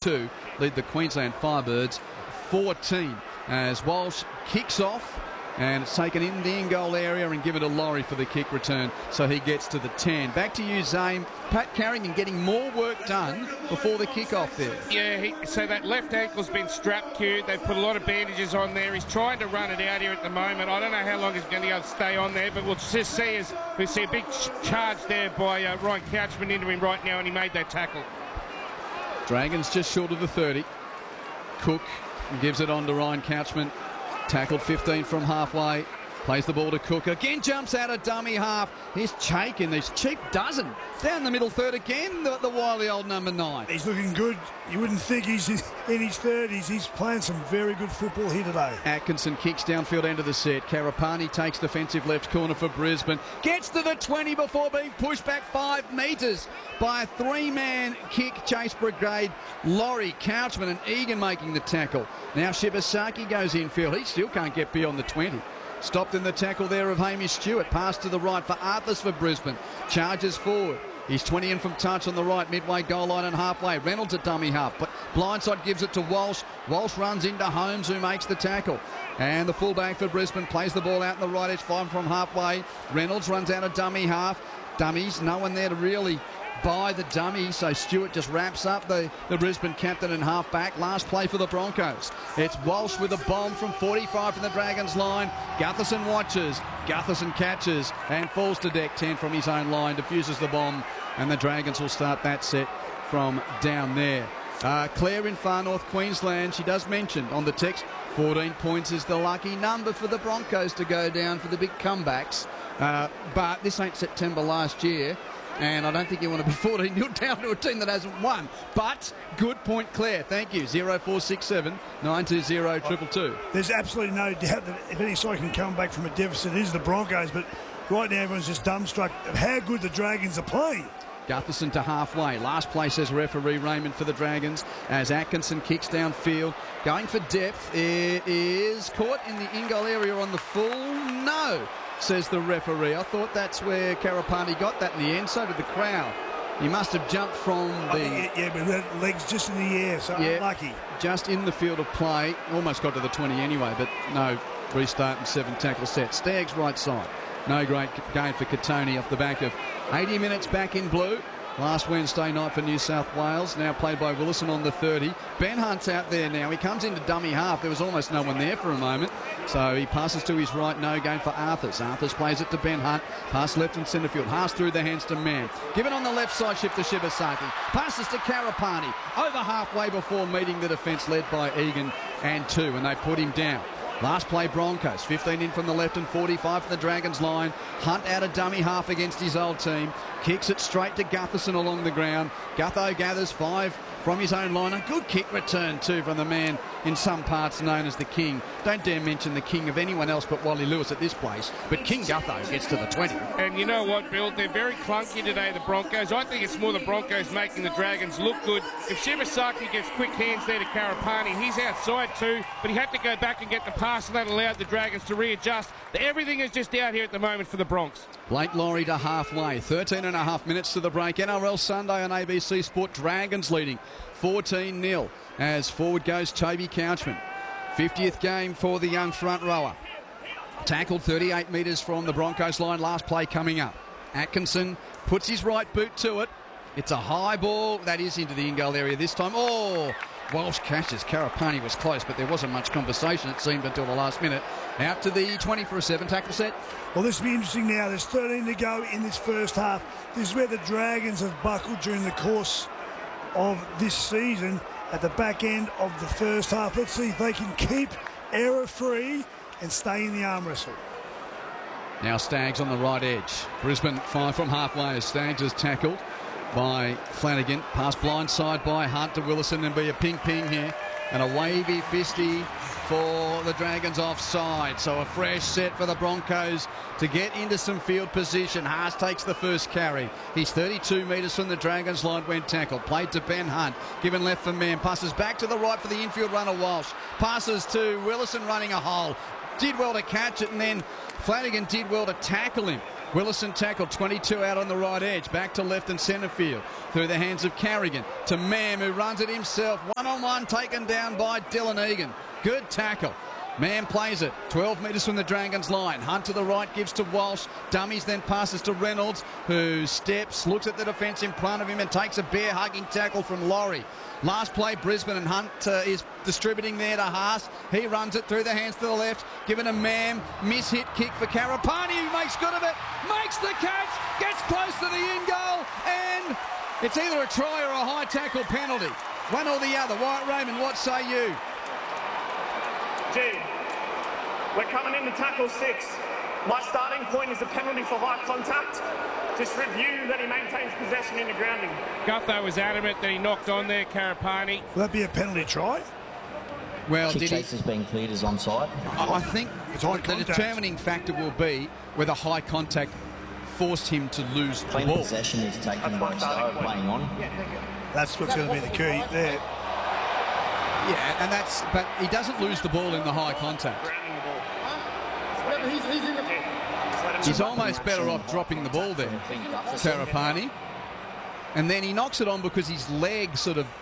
32 lead the Queensland Firebirds 14 as Walsh kicks off. And it's taken in the in-goal area and given to Laurie for the kick return, so he gets to the 10. Back to you, Zane. Pat Carrington getting more work done before the kick-off there. Yeah, so that left ankle's been strapped, Q. They've put a lot of bandages on there. He's trying to run it out here at the moment. I don't know how long he's going to be able to stay on there, but we'll just see as we see a big charge there by Ryan Couchman into him right now, and he made that tackle. Dragons just short of the 30. Cook gives it on to Ryan Couchman. Tackled 15 from halfway. Plays the ball to Cook. Again jumps out of dummy half. Here's Chaikin, this cheap dozen. Down the middle third again, the wily old number 9. He's looking good. You wouldn't think he's in his 30s. He's playing some very good football here today. Atkinson kicks downfield end of the set. Karapani takes defensive left corner for Brisbane. Gets to the 20 before being pushed back 5 metres by a 3-man kick chase brigade. Laurie, Couchman and Egan making the tackle. Now Shibasaki goes infield. He still can't get beyond the 20. Stopped in the tackle there of Hamish Stewart. Pass to the right for Arthurs for Brisbane. Charges forward. He's 20 in from touch on the right, midway goal line and halfway. Reynolds at dummy half, but blindside gives it to Walsh. Walsh runs into Holmes, who makes the tackle. And the fullback for Brisbane plays the ball out in the right edge, 5 from halfway. Reynolds runs out of dummy half. Dummies, no one there to really buy the dummy, so Stewart just wraps up the Brisbane captain and half-back. Last play for the Broncos. It's Walsh with a bomb from 45 from the Dragons line. Gutherson watches, Gutherson catches and falls to deck 10 from his own line, diffuses the bomb, and the Dragons will start that set from down there. Claire in far north Queensland, she does mention on the text 14 points is the lucky number for the Broncos to go down for the big comebacks, but this ain't September last year. And I don't think you want to be 14-0 down to a team that hasn't won. But good point, Claire. Thank you. 0467 920 222. There's absolutely no doubt that if any side can come back from a deficit, it is the Broncos. But right now, everyone's just dumbstruck of how good the Dragons are playing. Gutherson to halfway. Last play says referee Raymond for the Dragons as Atkinson kicks downfield. Going for depth. It is caught in the in-goal area on the full. No, says the referee. I thought that's where Karapani got that in the end. So did the crowd. He must have jumped from the... Yeah, but with legs just in the air, so unlucky. Just in the field of play. Almost got to the 20 anyway, but no restart and 7 tackle set. Staggs right side. No great gain for Katoni off the back of 80 minutes back in blue. Last Wednesday night for New South Wales, now played by Willison on the 30. Ben Hunt's out there now. He comes into dummy half. There was almost no one there for a moment. So he passes to his right, no gain for Arthurs. Arthurs plays it to Ben Hunt. Pass left in centre field. Pass through the hands to Mann. Given on the left side, shift to Shibasaki. Passes to Karapani. Over halfway before meeting the defence led by Egan and 2, and they put him down. Last play Broncos, 15 in from the left and 45 from the Dragons line. Hunt out of dummy half against his old team. Kicks it straight to Gutherson along the ground. Gutho gathers 5 from his own line. A good kick return too from the man in some parts known as the King. Don't dare mention the King of anyone else but Wally Lewis at this place. But King Gutho gets to the 20. And you know what, Bill? They're very clunky today, the Broncos. I think it's more the Broncos making the Dragons look good. If Shibasaki gets quick hands there to Karapani, he's outside too, but he had to go back and get the pass, and that allowed the Dragons to readjust. Everything is just out here at the moment for the Bronx. Blake Laurie to halfway. 13 and a half minutes to the break. NRL Sunday on ABC Sport. Dragons leading 14-0 as forward goes Toby Couchman. 50th game for the young front rower. Tackled 38 metres from the Broncos line. Last play coming up. Atkinson puts his right boot to it. It's a high ball. That is into the in-goal area this time. Oh, Walsh catches. Karapani was close, but there wasn't much conversation, it seemed, until the last minute. Out to the 20 for a 7 tackle set. Well, this will be interesting now. There's 13 to go in this first half. This is where the Dragons have buckled during the course of this season at the back end of the first half. Let's see if they can keep error-free and stay in the arm wrestle. Now Staggs on the right edge. Brisbane 5 from halfway as Staggs is tackled by Flanagan. Pass blindside by Hunt to Willison, and be a ping-ping here. And a wavy fisty for the Dragons offside. So a fresh set for the Broncos to get into some field position. Haas takes the first carry. He's 32 metres from the Dragons line when tackled. Played to Ben Hunt. Given left for Mann. Passes back to the right for the infield runner Walsh. Passes to Willison running a hole. Did well to catch it, and then Flanagan did well to tackle him Willison tackled, 22 out on the right edge, back to left and centre field, through the hands of Carrigan to Mam, who runs it himself, one-on-one, taken down by Dylan Egan. Good tackle. Mam plays it, 12 metres from the Dragons line. Hunt to the right, gives to Walsh. Dummies, then passes to Reynolds, who steps, looks at the defence in front of him and takes a bear-hugging tackle from Laurie. Last play, Brisbane, and Hunt is distributing there to Haas. He runs it through the hands to the left, given a Mam. Miss-hit kick for Karapani, who makes good of it, makes the catch, gets close to the in goal, and it's either a try or a high tackle penalty. One or the other. Wyatt Raymond, what say you? Gee, we're coming into tackle 6. My starting point is a penalty for high contact. Just review that he maintains possession in the grounding. Gutho was adamant that he knocked on there, Karapani. Will that be a penalty try? Well, Kick chase has been cleared as onside. I think the contact. determining factor will be whether high contact forced him to lose the Clean ball. possession is taken by Stowe playing on. That's what's going to be the key there. Yeah, and but he doesn't lose the ball in the high contact. Grounding the ball. He's almost better off dropping the ball there, Tarapani. And then he knocks it on because his leg sort of...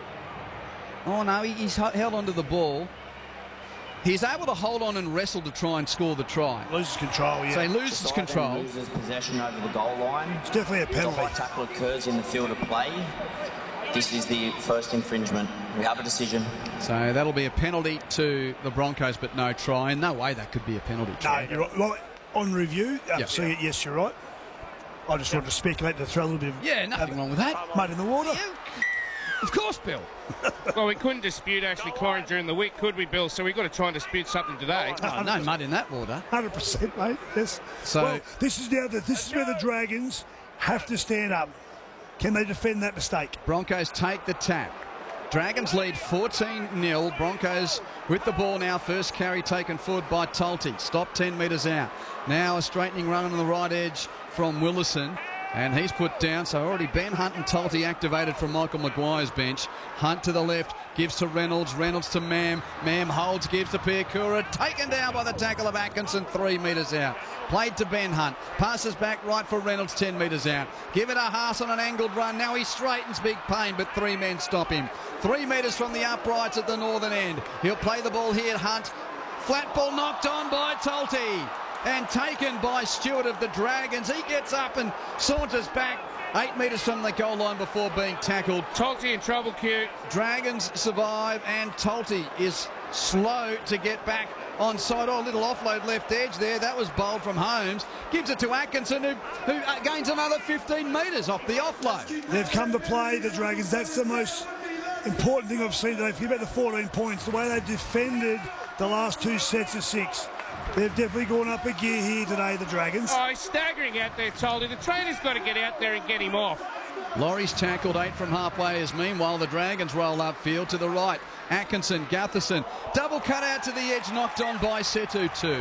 Oh, no, he's held onto the ball. He's able to hold on and wrestle to try and score the try. Loses control, yeah. So he loses control. Loses possession over the goal line. It's definitely a If a penalty. high tackle occurs in the field of play, this is the first infringement. We have a decision. So that'll be a penalty to the Broncos, but no try. And no way that could be a penalty. No, you're right. Well, on review, Yep. see it, yes, you're right. I just wanted to speculate to throw a little bit of Yeah, nothing wrong with that. mud in the water. Of course, Bill. Well, we couldn't dispute Ashley Clyne during the week, could we, Bill? So we've got to try and dispute something today. Oh, no mud in that water. 100%, mate. Yes. So- well, this is where the Dragons have to stand up. Can they defend that mistake? Broncos take the tap. Dragons lead 14-0. Broncos with the ball now. First carry taken forward by Tulty. Stop 10 metres out. Now a straightening run on the right edge from Willison. And he's put down, so already Ben Hunt and Tulty activated from Michael Maguire's bench. Hunt to the left, gives to Reynolds, Reynolds to Mam. Mam holds, gives to Piakura, taken down by the tackle of Atkinson 3 metres out. Played to Ben Hunt, passes back right for Reynolds 10 metres out. Give it a Haas on an angled run, now he straightens, big pain, but 3 men stop him. 3 metres from the uprights at the northern end. He'll play the ball here, Hunt. Flat ball knocked on by Tulty. And taken by Stewart of the Dragons. He gets up and saunters back 8 metres from the goal line before being tackled. Tulty in trouble, Q. Dragons survive and Tulty is slow to get back on side. Oh, little offload left edge there. That was bowled from Holmes. Gives it to Atkinson who gains another 15 metres off the offload. They've come to play, the Dragons. That's the most important thing I've seen today. Forget about the 14 points. The way they've defended the last 2 sets of 6. They've definitely gone up a gear here today, the Dragons. Oh, he's staggering out there, Tulty. The trainer's got to get out there and get him off. Laurie's tackled 8 from halfway as meanwhile the Dragons roll upfield to the right. Atkinson, Gutherson, double cut out to the edge, knocked on by Setu 2.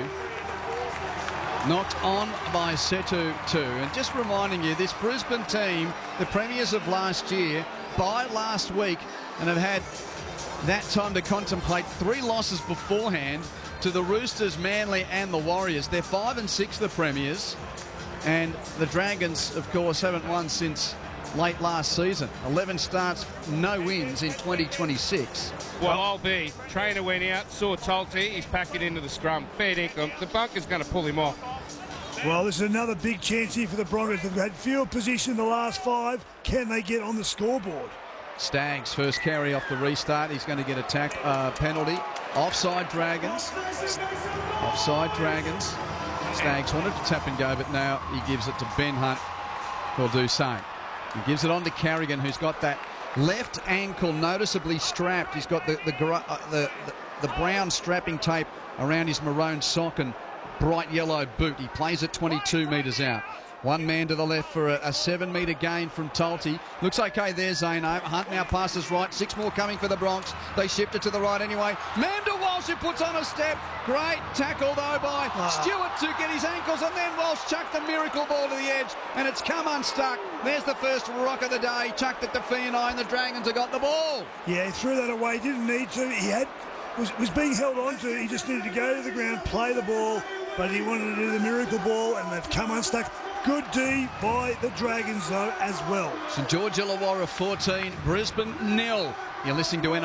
Knocked on by Setu 2. And just reminding you, this Brisbane team, the premiers of last year, by last week, and have had that time to contemplate 3 losses beforehand to the Roosters, Manly and the Warriors. They're 5 and 6, the premiers. And the Dragons, of course, haven't won since late last season. 11 starts, no wins in 2026. Well, I'll be. Trainer went out, saw Tulty. He's packing into the scrum. Fair dinkum. The bunker's going to pull him off. Well, this is another big chance here for the Broncos. They've had field position in the last 5. Can they get on the scoreboard? Staggs, first carry off the restart. He's going to get a penalty. Offside Dragons. Offside Dragons. Staggs wanted to tap and go, but now he gives it to Ben Hunt, who'll do same. He gives it on to Carrigan, who's got that left ankle noticeably strapped. He's got the brown strapping tape around his maroon sock and bright yellow boot. He plays it 22 metres out. 1 man to the left for a 7-metre gain from Tulty. Looks okay there, Zano. Hunt now passes right. 6 more coming for the Bronx. They shift it to the right anyway. Manda Walsh, who puts on a step. Great tackle, though, by Stewart to get his ankles. And then Walsh chucked the miracle ball to the edge. And it's come unstuck. There's the first rock of the day. Chucked it to Fianai, and the Dragons have got the ball. Yeah, he threw that away. Didn't need to. He was being held on to. He just needed to go to the ground, play the ball, but he wanted to do the miracle ball, and they've come unstuck. Good D by the Dragons, though, as well. St George Illawarra 14, Brisbane 0. You're listening to